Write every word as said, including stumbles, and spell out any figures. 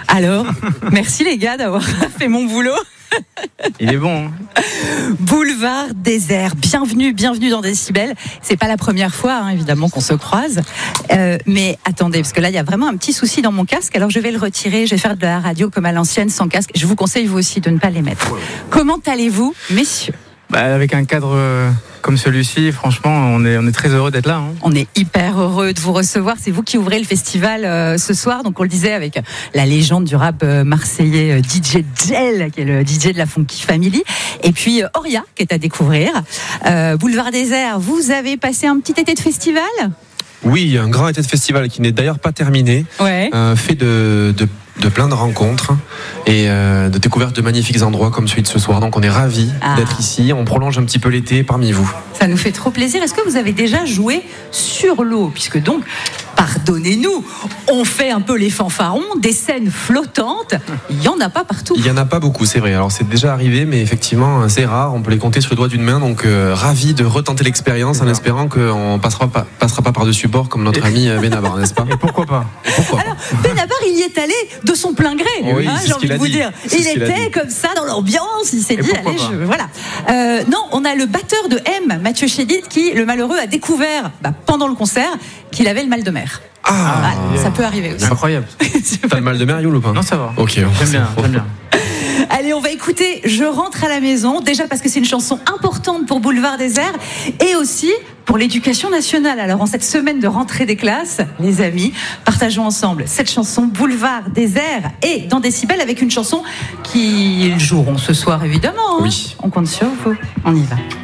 Alors, merci les gars d'avoir fait mon boulot. Il est bon. Hein. Boulevard Désert, bienvenue, bienvenue dans Décibel. C'est pas la première fois, hein, évidemment, qu'on se croise. Euh, mais attendez, parce que là, il y a vraiment un petit souci dans mon casque. Alors, je vais le retirer. Je vais faire de la radio comme à l'ancienne, sans casque. Je vous conseille, vous aussi, de ne pas les mettre. Comment allez-vous, messieurs ? Bah, avec un cadre euh, comme celui-ci, franchement, on est, on est très heureux d'être là. Hein. On est hyper heureux de vous recevoir. C'est vous qui ouvrez le festival euh, ce soir. Donc, on le disait avec la légende du rap euh, marseillais euh, D J Gel, qui est le D J de la Funky Family. Et puis, euh, Oria, qui est à découvrir. Euh, Boulevard Désert, vous avez passé un petit été de festival ? Oui, un grand été de festival qui n'est d'ailleurs pas terminé. Ouais. Euh, fait de... de... de plein de rencontres et euh, de découvertes de magnifiques endroits comme celui de ce soir. Donc on est ravis ah. d'être ici. On prolonge un petit peu l'été parmi vous. Ça nous fait trop plaisir. Est-ce que vous avez déjà joué sur l'eau ? Puisque donc, pardonnez-nous, on fait un peu les fanfarons, des scènes flottantes. Il n'y en a pas partout. Il n'y en a pas beaucoup, c'est vrai. Alors c'est déjà arrivé, mais effectivement, c'est rare. On peut les compter sur le doigt d'une main. Donc euh, ravis de retenter l'expérience en espérant qu'on ne passera pas, passera pas par-dessus bord comme notre ami Benabar, n'est-ce pas ? Et pourquoi pas ? Et pourquoi Alors, Benabar, il y est allé de son plein gré, oui, hein, j'ai envie de vous dit. dire. C'est il était comme ça dans l'ambiance, il s'est Et dit, allez, je, voilà. Euh, non, on a le batteur de M, Mathieu Chédid, qui, le malheureux, a découvert bah, pendant le concert qu'il avait le mal de mer. Ah, voilà, ça peut arriver aussi. Incroyable. T'as le mal de mer, Youl, ou pas ? Non, ça va. Ok. J'aime bien, j'aime bien. Allez, on va écouter Je rentre à la maison, déjà parce que c'est une chanson importante pour Boulevard Désert et aussi pour l'éducation nationale. Alors en cette semaine de rentrée des classes, les amis, partageons ensemble cette chanson Boulevard Désert et dans Décibel avec une chanson qu'ils joueront ce soir évidemment. Hein. Oui. On compte sur vous, on y va.